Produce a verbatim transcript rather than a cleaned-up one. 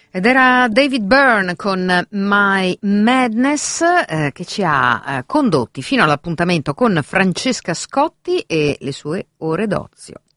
Ed era David Byrne con My Madness eh, che ci ha eh, condotti fino all'appuntamento con Francesca Scotti e le sue ore d'ozio.